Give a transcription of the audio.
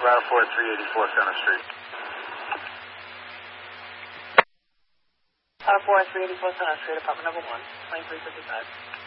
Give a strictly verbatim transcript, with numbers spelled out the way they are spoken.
Route four, three eighty-four Center Street. Route four, three eighty-four Center Street, apartment number one, twenty-three fifty-five.